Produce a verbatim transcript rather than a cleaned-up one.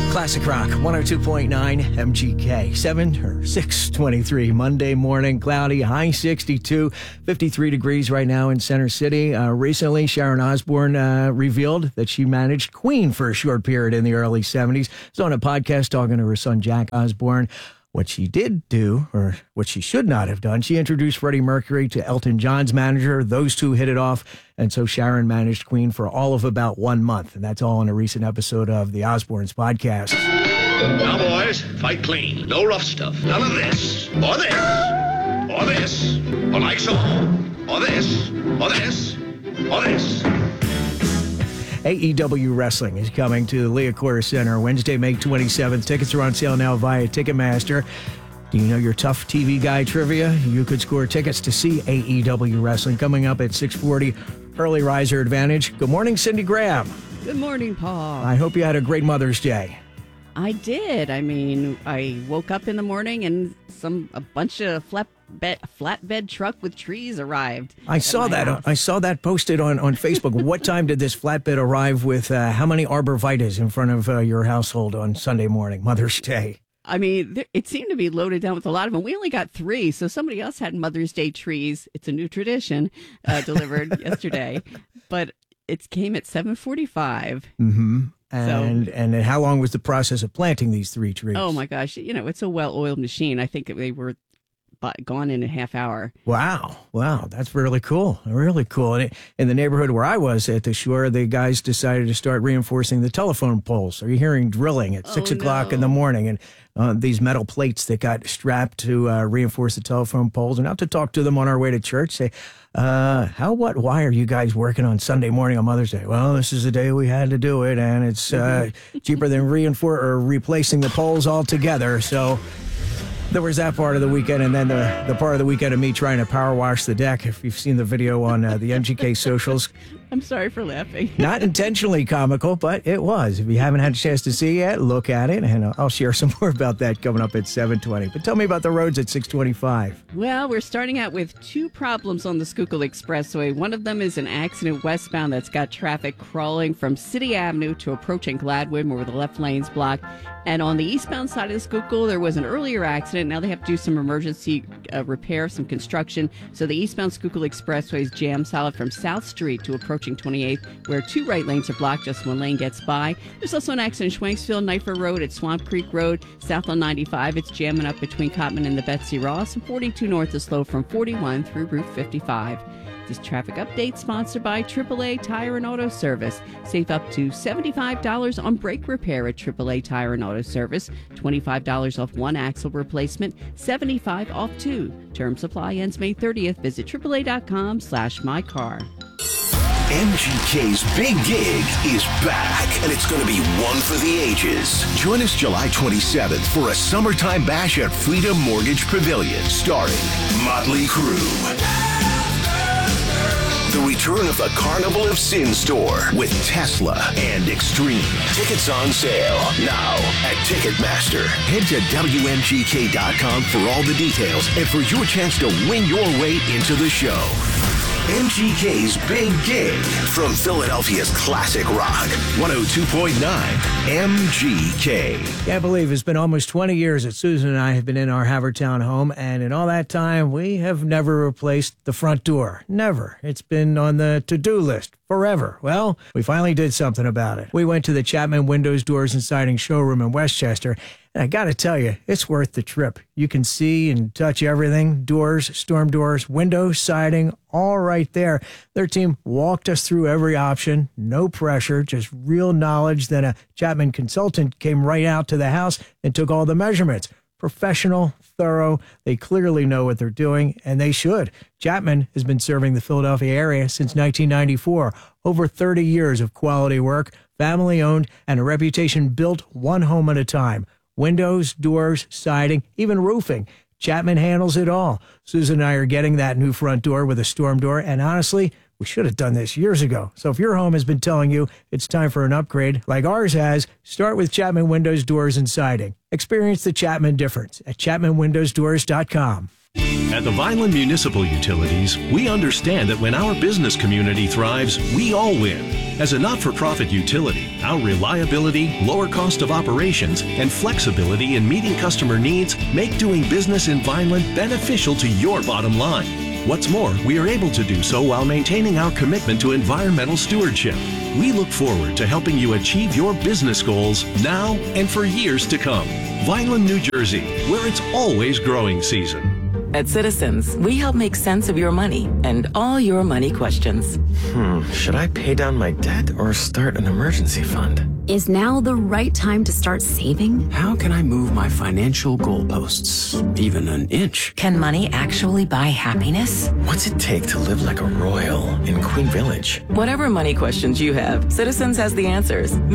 Classic Rock, one oh two point nine M G K, seven or six twenty-three, Monday morning, cloudy, high sixty-two, fifty-three degrees right now in Center City. Uh, recently, Sharon Osbourne uh, revealed that she managed Queen for a short period in the early seventies. So on a podcast talking to her son, Jack Osbourne. What she did do, or what she should not have done, she introduced Freddie Mercury to Elton John's manager. Those two hit it off, and so Sharon managed Queen for all of about one month. And that's all in a recent episode of the Osbournes podcast. Now, boys, fight clean. No rough stuff. None of this, or this, or this, or like so, or this, or this, or this. A E W Wrestling is coming to the Liacouras Center Wednesday, May twenty-seventh. Tickets are on sale now via Ticketmaster. Do you know your Tough T V Guy trivia? You could score tickets to see A E W Wrestling coming up at six forty. Early riser advantage. Good morning, Cindy Graham. Good morning, Paul. I hope you had a great Mother's Day. I did. I mean, I woke up in the morning and some a bunch of flat bed, flatbed truck with trees arrived. I saw that. House. I saw that posted on, on Facebook. What time did this flatbed arrive with uh, how many arborvitaes in front of uh, your household on Sunday morning, Mother's Day? I mean, th- it seemed to be loaded down with a lot of them. We only got three, so somebody else had Mother's Day trees. It's a new tradition uh, delivered yesterday, but it came at seven forty-five. Mm-hmm. And so, and how long was the process of planting these three trees? Oh, my gosh. You know, it's a well-oiled machine. I think they were gone in a half hour. Wow. Wow. That's really cool. Really cool. And in the neighborhood where I was at the shore, the guys decided to start reinforcing the telephone poles. So you're hearing drilling at six oh, o'clock no. in the morning. And uh, these metal plates that got strapped to uh, reinforce the telephone poles. And out to talk to them on our way to church, say, uh, how, what, why are you guys working on Sunday morning on Mother's Day? Well, this is the day we had to do it. And it's uh, cheaper than reinfor- or replacing the poles altogether. So there was that part of the weekend, and then the, the part of the weekend of me trying to power wash the deck. If you've seen the video on uh, the M G K socials. I'm sorry for laughing. Not intentionally comical, but it was. If you haven't had a chance to see it yet, look at it, and I'll share some more about that coming up at seven twenty. But tell me about the roads at six twenty-five. Well, we're starting out with two problems on the Schuylkill Expressway. One of them is an accident westbound that's got traffic crawling from City Avenue to approaching Gladwin, where the left lane's blocked. And on the eastbound side of the Schuylkill, there was an earlier accident. Now they have to do some emergency uh, repair, some construction. So the eastbound Schuylkill Expressway is jammed solid from South Street to approaching twenty-eighth, where two right lanes are blocked. Just one lane gets by. There's also an accident in Schwanksville, Knifer Road at Swamp Creek Road, south on ninety-five. It's jamming up between Cotman and the Betsy Ross, and forty-two north is slow from forty-one through Route fifty-five. This traffic update sponsored by triple A Tire and Auto Service. Save up to seventy-five dollars on brake repair at triple A Tire and Auto Service. twenty-five dollars off one axle replacement, seventy-five dollars off two. Term supply ends May thirtieth. Visit triple A dot com slash my car. M G K's Big Gig is back, and it's going to be one for the ages. Join us July twenty-seventh for a summertime bash at Freedom Mortgage Pavilion, starring Motley Crue. The return of the Carnival of Sin store with Tesla and Extreme. Tickets on sale now at Ticketmaster. Head to W M G K dot com for all the details and for your chance to win your way into the show. M G K's Big Gig from Philadelphia's Classic Rock. one oh two point nine M G K. Can't believe it's been almost twenty years that Susan and I have been in our Havertown home, and in all that time, we have never replaced the front door. Never. It's been on the to-do list forever. Well, we finally did something about it. We went to the Chapman Windows, Doors, and Siding showroom in Westchester, and I got to tell you, it's worth the trip. You can see and touch everything. Doors, storm doors, windows, siding, all right there. Their team walked us through every option. No pressure, just real knowledge. Then a Chapman consultant came right out to the house and took all the measurements. Professional, thorough. They clearly know what they're doing, and they should. Chapman has been serving the Philadelphia area since nineteen ninety-four. Over thirty years of quality work, family-owned, and a reputation built one home at a time. Windows, doors, siding, even roofing. Chapman handles it all. Susan and I are getting that new front door with a storm door, and honestly, we should have done this years ago. So if your home has been telling you it's time for an upgrade, like ours has, start with Chapman Windows, Doors, and Siding. Experience the Chapman difference at Chapman Windows Doors dot com. At the Vineland Municipal Utilities, we understand that when our business community thrives, we all win. As a not-for-profit utility, our reliability, lower cost of operations, and flexibility in meeting customer needs make doing business in Vineland beneficial to your bottom line. What's more, we are able to do so while maintaining our commitment to environmental stewardship. We look forward to helping you achieve your business goals now and for years to come. Vineland, New Jersey, where it's always growing season. At Citizens, we help make sense of your money and all your money questions. Hmm, should I pay down my debt or start an emergency fund? Is now the right time to start saving? How can I move my financial goalposts even an inch? Can money actually buy happiness? What's it take to live like a royal in Queen Village? Whatever money questions you have, Citizens has the answers.